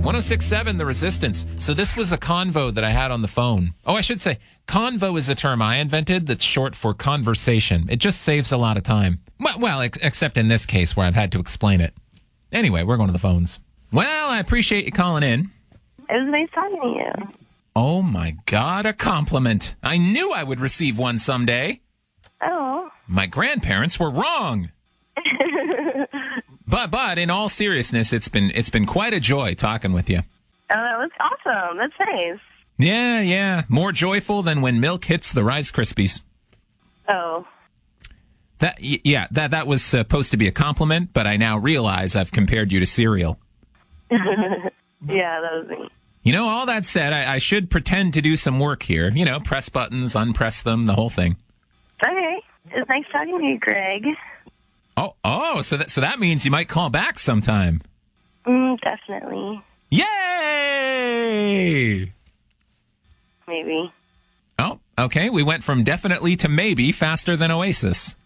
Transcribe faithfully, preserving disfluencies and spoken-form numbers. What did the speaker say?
one oh six point seven, The Resistance. So this was a convo that I had on the phone. Oh, I should say, convo is a term I invented that's short for conversation. It just saves a lot of time. Well, well ex- except in this case where I've had to explain it. Anyway, we're going to the phones. Well, I appreciate you calling in. It was nice talking to you. Oh, my God, a compliment. I knew I would receive one someday. Oh. My grandparents were wrong. But but in all seriousness, it's been it's been quite a joy talking with you. Oh, that was awesome. That's nice. Yeah, yeah. More joyful than when milk hits the Rice Krispies. Oh. That yeah, that that was supposed to be a compliment, but I now realize I've compared you to cereal. Yeah, that was me. You know, all that said, I, I should pretend to do some work here. You know, press buttons, unpress them, the whole thing. Okay. It was nice talking to you, Greg. Oh, oh, so that so that means you might call back sometime. Mm, definitely. Yay! Maybe. Oh, okay. We went from definitely to maybe faster than Oasis.